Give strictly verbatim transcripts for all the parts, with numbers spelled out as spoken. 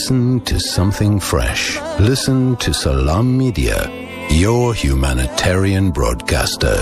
Listen to something fresh. Listen to Salam Media, your humanitarian broadcaster.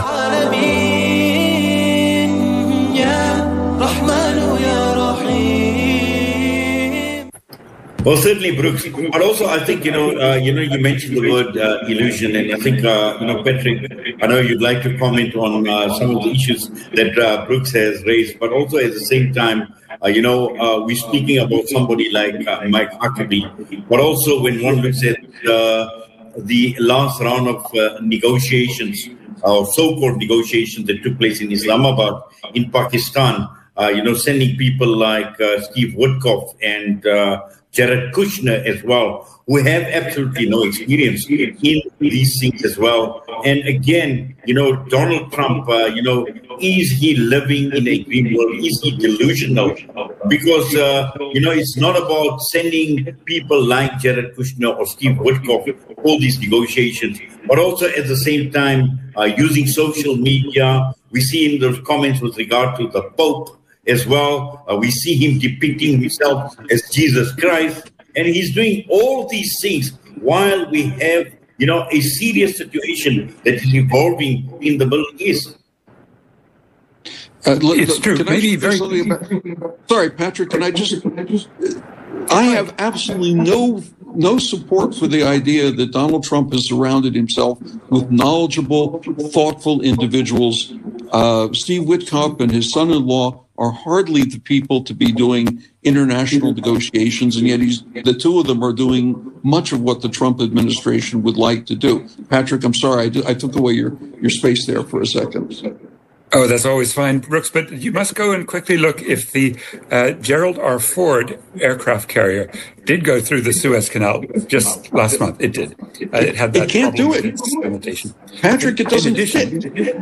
Well, certainly, Brooks. But also, I think, you know, uh, you know, you mentioned the word uh, illusion, and I think, uh, you know, Patrick, I know you'd like to comment on uh, some of the issues that uh, Brooks has raised, but also at the same time, uh, you know, uh, we're speaking about somebody like uh, Mike Huckabee, but also when one looks at uh, the last round of uh, negotiations, or uh, so-called negotiations that took place in Islamabad, in Pakistan, uh, you know, sending people like uh, Steve Witkoff and uh, Jared Kushner as well, who have absolutely no experience in these things as well. And again, you know, Donald Trump, uh, you know, is he living in a dream world? Is he delusional? Because, uh, you know, it's not about sending people like Jared Kushner or Steve Witkoff for all these negotiations, but also at the same time uh, using social media. We see in those comments with regard to the Pope as well. Uh, we see him depicting himself as Jesus Christ. And he's doing all these things while we have, you know, a serious situation that is evolving in the Middle East. Uh, l- it's true. Can Maybe I very. About, sorry, Patrick. Can I just? I have absolutely no no support for the idea that Donald Trump has surrounded himself with knowledgeable, thoughtful individuals. Uh, Steve Witkoff and his son-in-law are hardly the people to be doing international negotiations, and yet he's, the two of them are doing much of what the Trump administration would like to do. Patrick, I'm sorry, I, did, I took away your, your space there for a second. Oh, that's always fine, Brooks, but you must go and quickly look if the uh, Gerald R. Ford aircraft carrier did go through the Suez Canal just last month. It did. Uh, it had that it can't do it. Limitation. Patrick, it doesn't fit.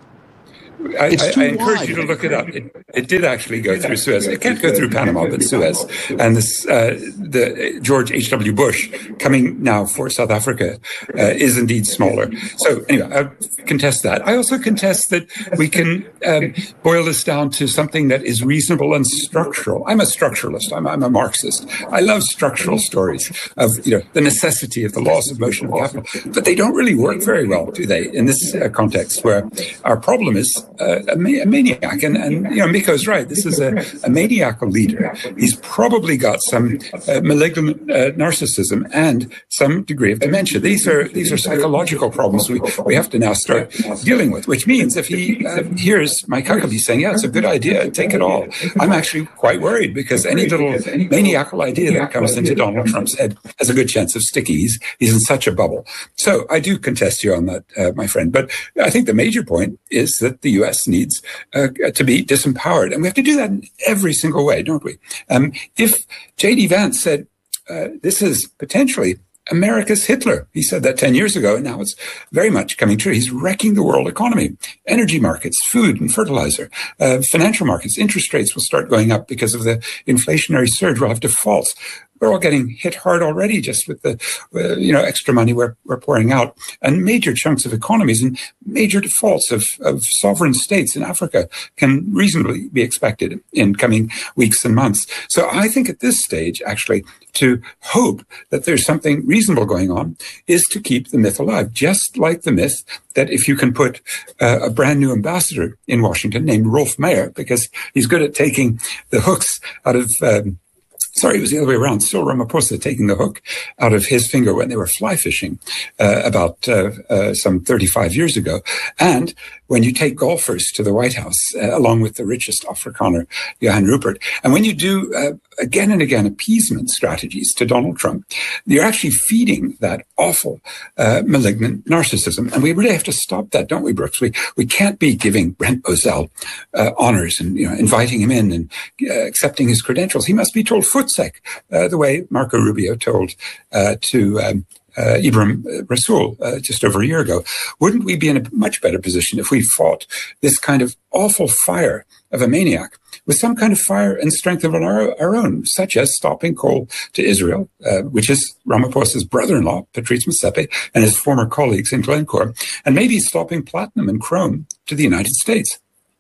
I, I, I encourage you to look it up. It, it did actually go through Suez. It can't go through Panama, but Suez. And this, uh, the George H W. Bush coming now for South Africa uh, is indeed smaller. So anyway, I contest that. I also contest that we can um, boil this down to something that is reasonable and structural. I'm a structuralist. I'm, I'm a Marxist. I love structural stories of, you know, the necessity of the laws of motion of capital, but they don't really work very well, do they? In this uh, context, where our problem is Uh, a, ma- a maniac, and, and you know, Miko's right. This is a, a maniacal leader. He's probably got some uh, malignant uh, narcissism and some degree of dementia. These are these are psychological problems we we have to now start dealing with. Which means if he uh, hears Mike Huckabee saying, "Yeah, it's a good idea, take it all," I'm actually quite worried, because any little maniacal idea that comes into Donald Trump's head has a good chance of sticking. He's he's in such a bubble. So I do contest you on that, uh, my friend. But I think the major point is that the U S needs uh, to be disempowered. And we have to do that in every single way, don't we? Um, if J D Vance said, uh, this is potentially America's Hitler, he said that ten years ago, and now it's very much coming true. He's wrecking the world economy, energy markets, food and fertilizer, uh, financial markets. Interest rates will start going up because of the inflationary surge. We'll have defaults. We're all getting hit hard already just with the, uh, you know, extra money we're, we're pouring out, and major chunks of economies and major defaults of, of sovereign states in Africa can reasonably be expected in coming weeks and months. So I think at this stage, actually, to hope that there's something reasonable going on is to keep the myth alive, just like the myth that if you can put uh, a brand new ambassador in Washington named Rolf Mayer, because he's good at taking the hooks out of um, Sorry, it was the other way around. Cyril Ramaphosa taking the hook out of his finger when they were fly fishing uh, about uh, uh, some thirty-five years ago. And when you take golfers to the White House, uh, along with the richest Afrikaner, Johan Rupert, and when you do uh, again and again appeasement strategies to Donald Trump, you're actually feeding that awful, uh, malignant narcissism. And we really have to stop that, don't we, Brooks? We we can't be giving Brent Bozell uh, honors and, you know, inviting him in and uh, accepting his credentials. He must be told footseq, uh, the way Marco Rubio told uh, to um, uh, Ibrahim Rasool uh, just over a year ago. Wouldn't we be in a much better position if we fought this kind of awful fire of a maniac with some kind of fire and strength of our, our own, such as stopping coal to Israel, uh, which is Ramaphosa's brother-in-law, Patrice Motsepe, and his former colleagues in Glencore, and maybe stopping platinum and chrome to the United States.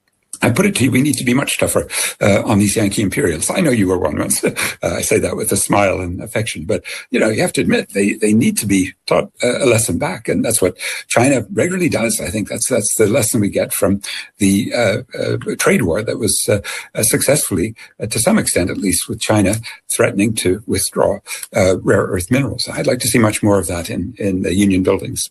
I put it to you, we need to be much tougher uh, on these Yankee imperialists. I know you were one once. uh, I say that with a smile and affection. But, you know, you have to admit, they, they need to be taught a lesson back. And that's what China regularly does. I think that's that's the lesson we get from the uh, uh, trade war that was uh, uh, successfully, uh, to some extent at least, with China threatening to withdraw uh, rare earth minerals. I'd like to see much more of that in, in the union buildings.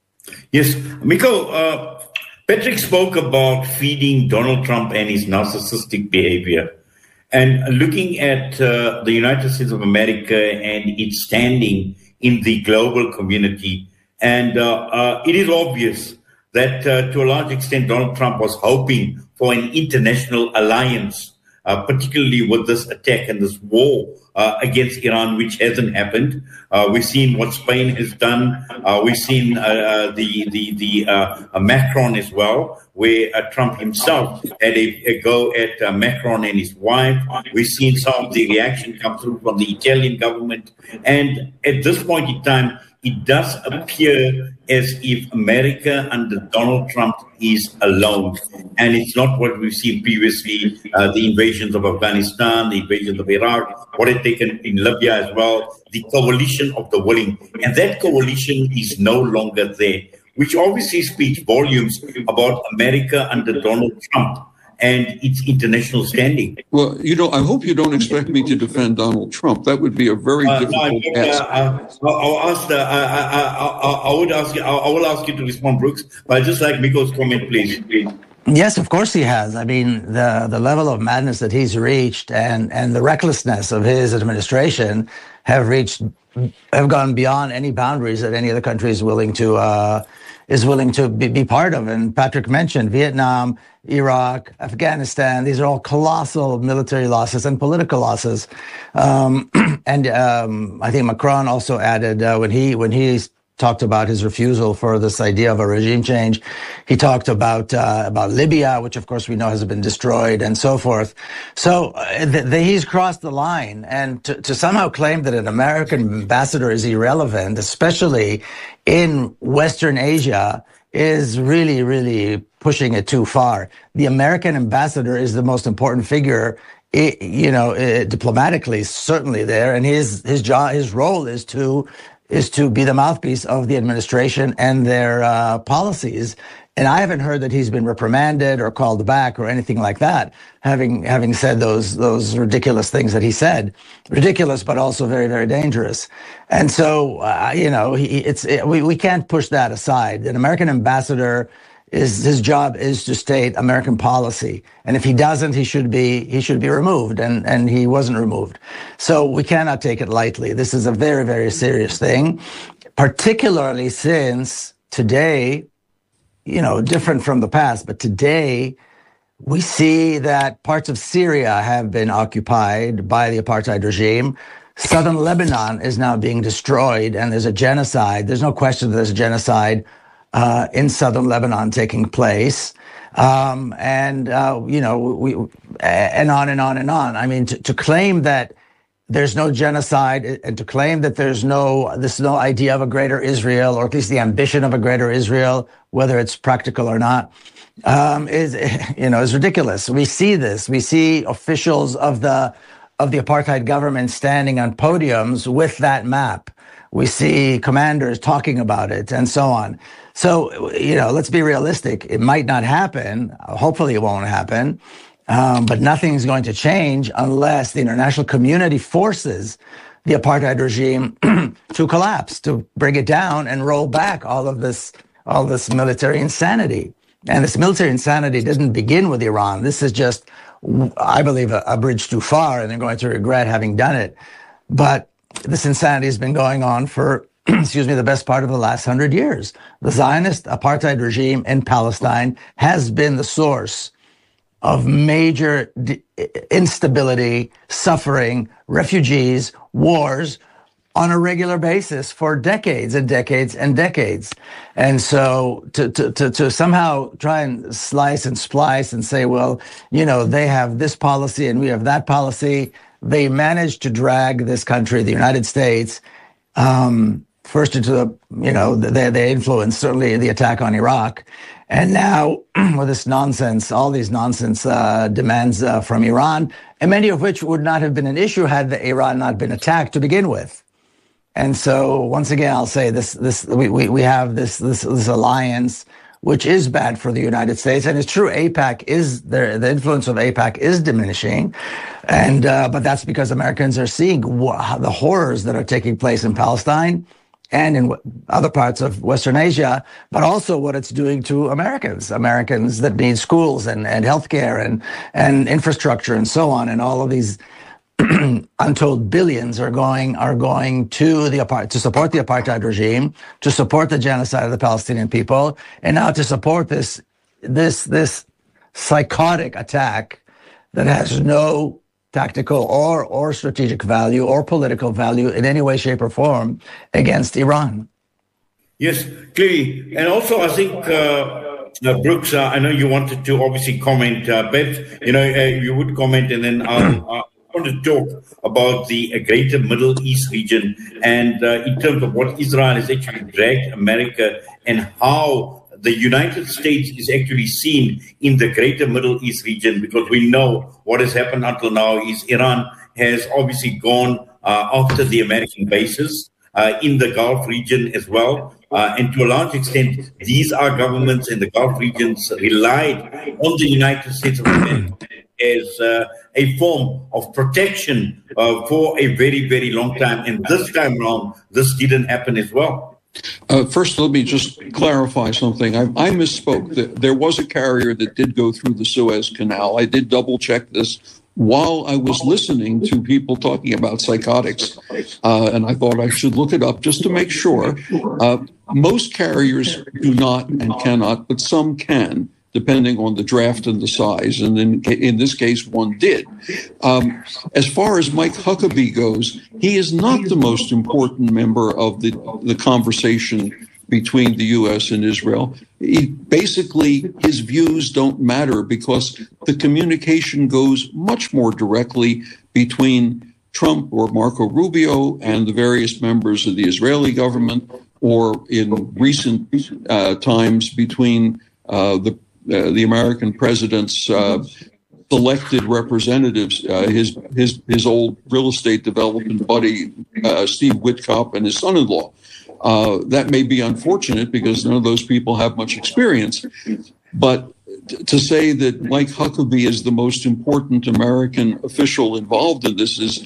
Yes. Miko, uh, Patrick spoke about feeding Donald Trump and his narcissistic behavior. And looking at uh, the United States of America and its standing in the global community, and uh, uh, it is obvious that uh, to a large extent Donald Trump was hoping for an international alliance, uh, particularly with this attack and this war uh, against Iran, which hasn't happened. Uh, we've seen what Spain has done. Uh, we've seen uh, the the the uh, Macron as well, where uh, Trump himself had a, a go at uh, Macron and his wife. We've seen some of the reaction come through from the Italian government. And at this point in time, it does appear as if America under Donald Trump is alone. And it's not what we've seen previously, uh, the invasions of Afghanistan, the invasions of Iraq, what had taken in Libya as well, the coalition of the willing. And that coalition is no longer there, which obviously speaks volumes about America under Donald Trump and its international standing. Well, you know, I hope you don't expect me to defend Donald Trump. That would be a very uh, difficult no, ask. Uh, I'll ask. Uh, I, I, I, I would ask you. I will ask you to respond, Brooks. But I'd just like Miko's comment, please. please. Yes, of course he has. I mean, the the level of madness that he's reached and and the recklessness of his administration have reached have gone beyond any boundaries that any other country is willing to uh, is willing to be, be part of. And Patrick mentioned Vietnam, Iraq, Afghanistan. These are all colossal military losses and political losses. Um, and um, I think Macron also added uh, when he when he talked about his refusal for this idea of a regime change, he talked about uh, about Libya, which of course we know has been destroyed, and so forth. So uh, the, the, he's crossed the line, and to, to somehow claim that an American ambassador is irrelevant, especially in Western Asia, is really, really pushing it too far. The American ambassador is the most important figure, it, you know, it, diplomatically, certainly there, and his his job, his role is to is to be the mouthpiece of the administration and their uh, policies. And I haven't heard that he's been reprimanded or called back or anything like that, having having said those those ridiculous things that he said. Ridiculous, but also very, very dangerous. And so, uh, you know, he, it's it, we, we can't push that aside. An American ambassador, is his job is to state American policy. And if he doesn't, he should be he should be removed. And, and he wasn't removed. So we cannot take it lightly. This is a very, very serious thing, particularly since today, you know, different from the past, but today we see that parts of Syria have been occupied by the apartheid regime. Southern Lebanon is now being destroyed, and there's a genocide. There's no question that there's a genocide uh, in southern Lebanon taking place. Um, and, uh, you know, we, and on and on and on. I mean, to, to claim that there's no genocide and to claim that there's no, this no idea of a greater Israel, or at least the ambition of a greater Israel, whether it's practical or not, um, is, you know, is ridiculous. We see this. We see officials of the, of the apartheid government standing on podiums with that map. We see commanders talking about it and so on. So, you know, let's be realistic. It might not happen. Hopefully it won't happen. Um, but nothing's going to change unless the international community forces the apartheid regime to collapse, to bring it down and roll back all of this, all this military insanity. And this military insanity didn't begin with Iran. This is just, I believe, a, a bridge too far, and they're going to regret having done it. But this insanity has been going on for, excuse me, the best part of the last hundred years. The Zionist apartheid regime in Palestine has been the source of major instability, suffering, refugees, wars on a regular basis for decades and decades and decades. And so to, to, to, to somehow try and slice and splice and say, well, you know, they have this policy and we have that policy. They managed to drag this country, the United States, um, first into the, you know, they, they influenced certainly the attack on Iraq. And now with this nonsense, all these nonsense uh, demands uh, from Iran, and many of which would not have been an issue had the Iran not been attacked to begin with. And so once again, I'll say this, this, we, we, we have this, this, this alliance, which is bad for the United States. And it's true, AIPAC is, the, the influence of AIPAC is diminishing. And, uh, but that's because Americans are seeing wh- the horrors that are taking place in Palestine and in other parts of Western Asia, but also what it's doing to Americans, Americans that need schools and, and healthcare and, and infrastructure and so on. And all of these untold billions are going are going to the to support the apartheid regime, to support the genocide of the Palestinian people, and now to support this this this psychotic attack that has no tactical or or strategic value or political value in any way, shape, or form against Iran. Yes, clearly, and also I think. Uh... Uh, Brooks, uh, I know you wanted to obviously comment, uh, Beth, you know, uh, you would comment, and then I'll, uh, I want to talk about the uh, greater Middle East region and uh, in terms of what Israel has actually dragged America and how the United States is actually seen in the greater Middle East region, because we know what has happened until now is Iran has obviously gone uh, after the American bases uh, in the Gulf region as well. Uh, and to a large extent, these are governments in the Gulf regions relied on the United States of America as uh, a form of protection uh, for a very, very long time. And this time around, this didn't happen as well. Uh, first, let me just clarify something. I, I misspoke. There was a carrier that did go through the Suez Canal. I did double check this while I was listening to people talking about psychotics, uh, and I thought I should look it up just to make sure. Uh, most carriers do not and cannot, but some can, depending on the draft and the size. And in, in this case, one did. Um, as far as Mike Huckabee goes, he is not the most important member of the, the conversation between the U S and Israel. He, basically, his views don't matter because the communication goes much more directly between Trump or Marco Rubio and the various members of the Israeli government, or in recent uh, times between uh, the uh, the American president's uh, selected representatives, uh, his his his old real estate development buddy uh, Steve Witkoff and his son-in-law. Uh, that may be unfortunate because none of those people have much experience. But t- to say that Mike Huckabee is the most important American official involved in this is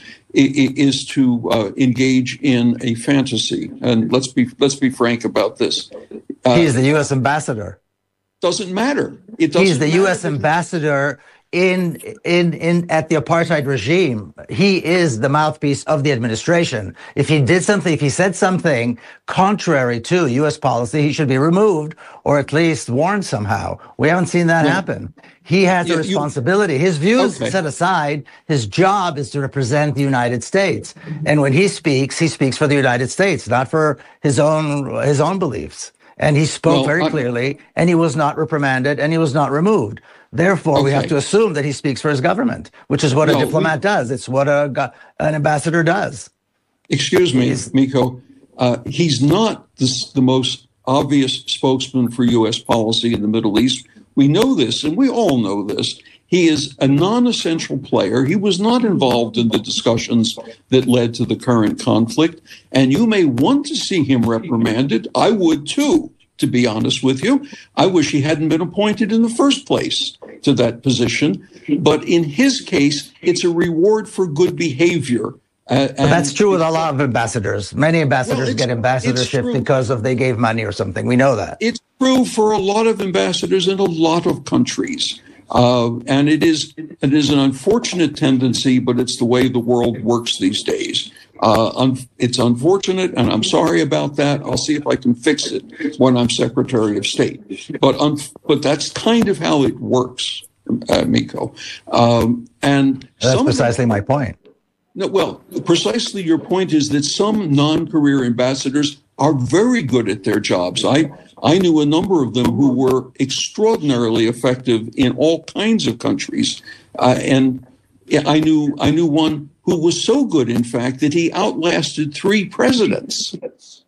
is to uh, engage in a fantasy. And let's be let's be frank about this. Uh, He is the U S ambassador. Doesn't matter. It doesn't. He's the matter. U S ambassador in in in at the apartheid regime. He is the mouthpiece of the administration. If he did something, if he said something contrary to U S policy, he should be removed or at least warned somehow. We haven't seen that yeah. happen. He has yeah, a responsibility. You, his views okay. set aside, his job is to represent the United States. And when he speaks, he speaks for the United States, not for his own his own beliefs. And he spoke well, very I, clearly, and he was not reprimanded, and he was not removed. Therefore, okay. we have to assume that he speaks for his government, which is what no, a diplomat we, does. It's what a, an ambassador does. Excuse me, he's, Miko. Uh, he's not this, the most obvious spokesman for U S policy in the Middle East. We know this, and we all know this. He is a non-essential player. He was not involved in the discussions that led to the current conflict. And you may want to see him reprimanded. I would too, to be honest with you. I wish he hadn't been appointed in the first place to that position. But in his case, it's a reward for good behavior. Uh, but that's true with a lot of ambassadors. Many ambassadors well, get ambassadorship because of they gave money or something. We know that. It's true for a lot of ambassadors in a lot of countries. Uh, and it is it is an unfortunate tendency, but it's the way the world works these days. Uh, un- it's unfortunate, and I'm sorry about that. I'll see if I can fix it when I'm Secretary of State. But un- but that's kind of how it works, uh, Miko. Um, and that's precisely the- my point. No, well, precisely your point is that some non-career ambassadors are very good at their jobs. I I knew a number of them who were extraordinarily effective in all kinds of countries, uh, and I knew I knew one who was so good, in fact, that he outlasted three presidents.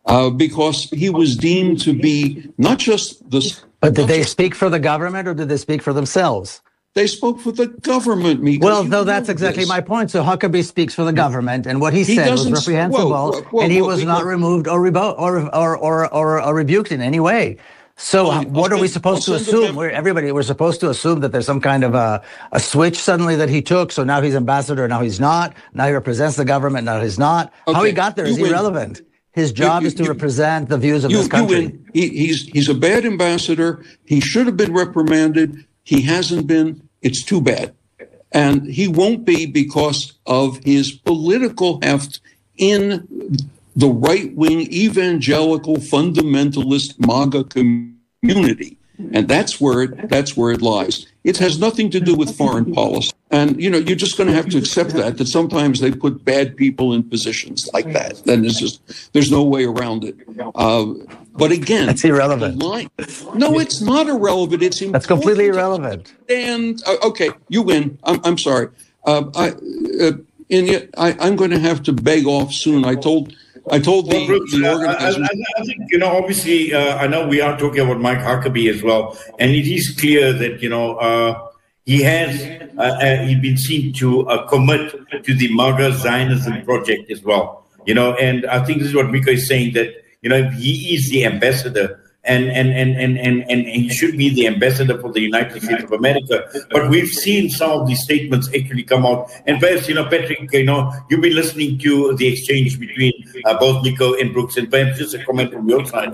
uh, because he was deemed to be not just the. But did they speak for the government or did they speak for themselves? They spoke for the government, Mika. Well, no, that's exactly this. my point. So Huckabee speaks for the government, and what he, he said was reprehensible, whoa, whoa, whoa, and he was not removed or, rebo- or, or, or, or, or rebuked in any way. So well, what are we supposed to assume? We're, everybody, we're supposed to assume that there's some kind of a, a switch suddenly that he took. So now he's ambassador, now he's not. Now he represents the government, now he's not. Okay. How he got there is you irrelevant. Win. His job you, you, is to you, represent the views of you, this country. He, he's, he's a bad ambassador. He should have been reprimanded. He hasn't been. It's too bad. And he won't be because of his political heft in the right-wing evangelical fundamentalist MAGA community. And that's where it, that's where it lies. It has nothing to do with foreign policy. And, you know, you're just going to have to accept that, that sometimes they put bad people in positions like that. Then there's just, there's no way around it. Uh, but again, that's irrelevant. Line, no, it's not irrelevant. It's important. That's completely irrelevant. And uh, okay, you win. I'm, I'm sorry. Uh, I, uh, and yet I, I'm going to have to beg off soon. I told, I told well, the, Brooks, the organization. I, I, I think, you know, obviously, uh, I know we are talking about Mike Huckabee as well, and it is clear that, you know, uh, he has uh, uh, he's been seen to uh, commit to the MAGA Zionism project as well, you know, and I think this is what Mika is saying, that, you know, he is the ambassador and, and, and, and, and, and he should be the ambassador for the United States of America. But we've seen some of these statements actually come out. And perhaps, you know, Patrick, you know, you've been listening to the exchange between uh, both Mika and Brooks, and perhaps just a comment from your side.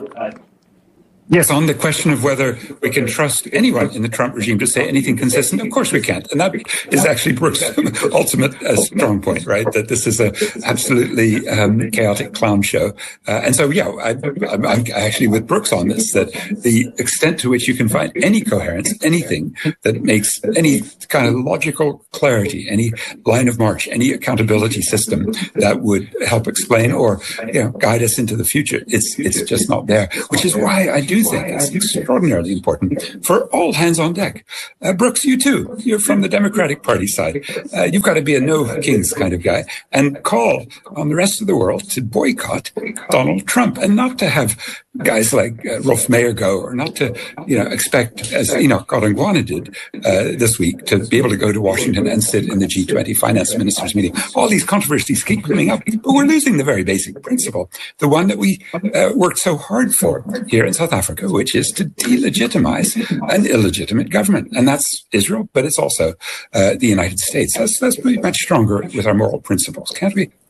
Yes, on the question of whether we can trust anyone in the Trump regime to say anything consistent, of course we can't. And that is actually Brooks' ultimate uh, strong point, right? That this is a absolutely um, chaotic clown show. Uh, and so, yeah, I, I'm, I'm actually with Brooks on this, that the extent to which you can find any coherence, anything that makes any kind of logical clarity, any line of march, any accountability system that would help explain or, you know, guide us into the future, it's, it's just not there, which is why I do I do think it's extraordinarily important for all hands on deck. Uh, Brooks, you too. You're from the Democratic Party side. Uh, you've got to be a no kings kind of guy and call on the rest of the world to boycott Donald Trump, and not to have guys like uh, Rolf Mayer go, or not to, you know, expect, as Enoch Godongwana did uh, this week, to be able to go to Washington and sit in the G twenty finance ministers meeting. All these controversies keep coming up, but we're losing the very basic principle, the one that we uh, worked so hard for here in South Africa. Africa, which is to delegitimize an illegitimate government. And that's Israel, but it's also uh, the United States. Let's, let's be much stronger with our moral principles, can't we?